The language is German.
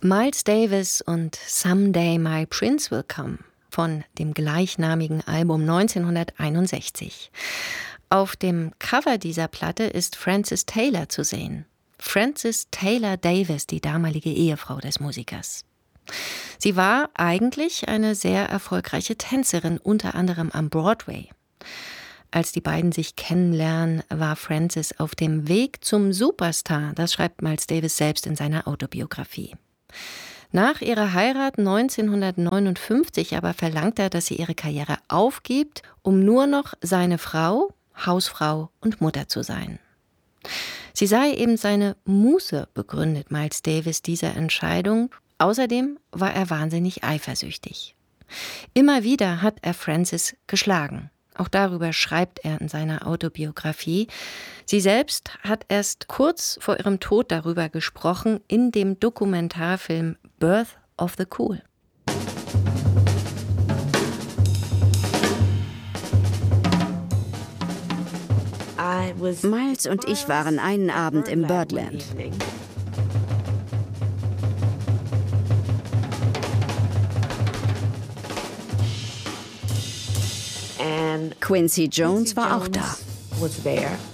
Miles Davis und Someday My Prince Will Come von dem gleichnamigen Album 1961. Auf dem Cover dieser Platte ist Frances Taylor zu sehen. Frances Taylor Davis, die damalige Ehefrau des Musikers. Sie war eigentlich eine sehr erfolgreiche Tänzerin, unter anderem am Broadway. Als die beiden sich kennenlernen, war Frances auf dem Weg zum Superstar. Das schreibt Miles Davis selbst in seiner Autobiografie. Nach ihrer Heirat 1959 aber verlangt er, dass sie ihre Karriere aufgibt, um nur noch seine Frau, Hausfrau und Mutter zu sein. Sie sei eben seine Muse, begründet Miles Davis diese Entscheidung. Außerdem war er wahnsinnig eifersüchtig. Immer wieder hat er Frances geschlagen. Auch darüber schreibt er in seiner Autobiografie. Sie selbst hat erst kurz vor ihrem Tod darüber gesprochen in dem Dokumentarfilm Birth of the Cool. Miles und ich waren einen Abend im Birdland. Quincy Jones war auch da.